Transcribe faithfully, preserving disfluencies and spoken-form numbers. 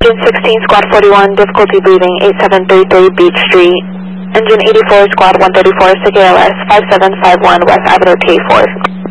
Engine sixteen, Squad forty-one, difficulty breathing, eight seven three three Beach Street. Engine eighty-four, Squad one thirty-four, S I C A L S, five seven five one, West Avenue, K four.